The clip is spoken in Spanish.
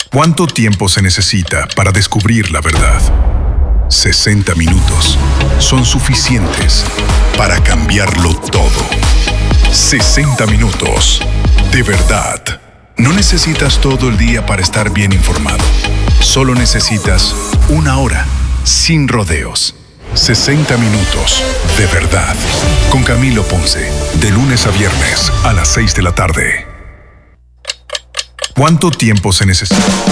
¿Cuánto tiempo se necesita para descubrir la verdad? 60 minutos son suficientes para cambiarlo todo. 60 minutos de verdad. No necesitas todo el día para estar bien informado. Solo necesitas una hora, sin rodeos. 60 minutos de verdad. Con Camilo Ponce, de lunes a viernes a las 6 de la tarde. ¿Cuánto tiempo se necesita?